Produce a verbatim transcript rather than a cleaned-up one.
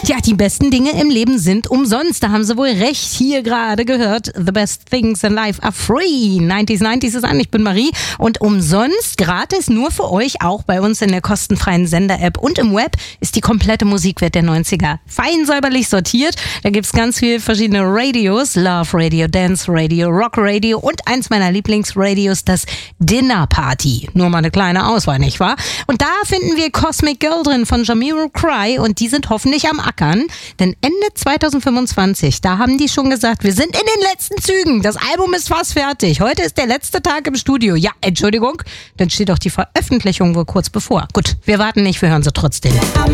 Ja, die besten Dinge im Leben sind umsonst. Da haben Sie wohl recht. Hier gerade gehört, the best things in life are free. neunziger neunzig ist an, ich bin Marie. Und umsonst, gratis, nur für euch, auch bei uns in der kostenfreien Sender-App und im Web, ist die komplette Musikwelt der neunziger. Fein säuberlich sortiert. Da gibt's ganz viele verschiedene Radios. Love Radio, Dance Radio, Rock Radio und eins meiner Lieblingsradios, das Dinner Party. Nur mal eine kleine Auswahl, nicht wahr? Und da finden wir Cosmic Girl drin von Jamiroquai und die sind hoffentlich am Ackern, denn Ende zweitausendfünfundzwanzig, da haben die schon gesagt, wir sind in den letzten Zügen, das Album ist fast fertig, heute ist der letzte Tag im Studio. Ja, Entschuldigung, dann steht doch die Veröffentlichung wohl kurz bevor. Gut, wir warten nicht, wir hören sie trotzdem.